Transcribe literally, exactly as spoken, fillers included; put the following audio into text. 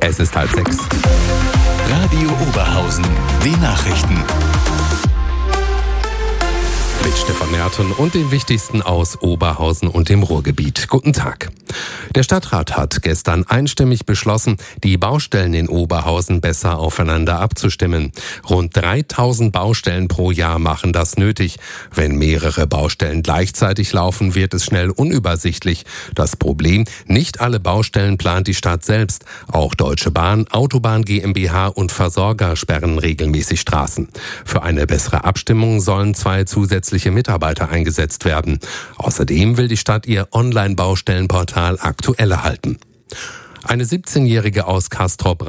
Es ist halb sechs. Radio Oberhausen, die Nachrichten. Mit Stefan Merten und den wichtigsten aus Oberhausen und dem Ruhrgebiet. Guten Tag. Der Stadtrat hat gestern einstimmig beschlossen, die Baustellen in Oberhausen besser aufeinander abzustimmen. Rund dreitausend Baustellen pro Jahr machen das nötig. Wenn mehrere Baustellen gleichzeitig laufen, wird es schnell unübersichtlich. Das Problem: nicht alle Baustellen plant die Stadt selbst. Auch Deutsche Bahn, Autobahn GmbH und Versorger sperren regelmäßig Straßen. Für eine bessere Abstimmung sollen zwei zusätzliche Mitarbeiter eingesetzt werden. Außerdem will die Stadt ihr Online-Baustellenportal aktueller halten. Eine siebzehnjährige aus Castrop